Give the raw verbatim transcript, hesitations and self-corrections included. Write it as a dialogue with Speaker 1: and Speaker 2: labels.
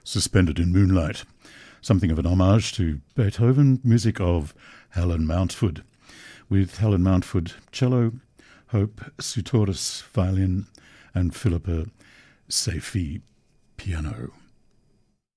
Speaker 1: Suspended in Moonlight, something of an homage to Beethoven, music of Helen Mountford, with Helen Mountford cello, Hope Sutoris violin, and Philippa Seyfi piano.